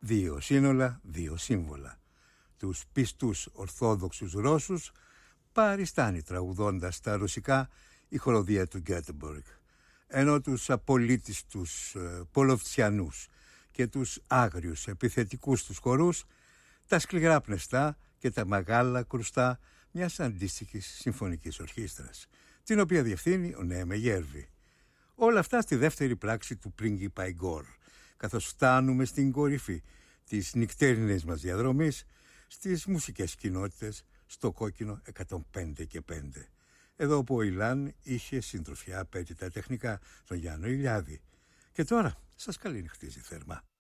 2 σύνολα, 2 σύμβολα. Τους πιστούς Ορθόδοξους Ρώσους παριστάνει τραγουδώντας τα ρωσικά η χοροδία του Γκέτεμποργκ, ενώ τους απολύτιστους Πολοβτσιανούς και τους άγριους επιθετικούς τους χορούς τα σκληρά πνευστά και τα μεγάλα κρουστά μιας αντίστοιχης συμφωνικής ορχήστρας, την οποία διευθύνει ο Νέμε Γέρβη. Όλα αυτά στη δεύτερη πράξη του πρίγκιπα Ιγκόρ, καθώς φτάνουμε στην κορυφή της νυκτέρινης μας διαδρομής στις μουσικές κοινότητες στο κόκκινο 105 και 5. Εδώ όπου ο Ιλάν είχε συντροφιά απέτητα τεχνικά τον Γιάννο Ηλιάδη. Και τώρα σας καληνυχτίζει θερμά.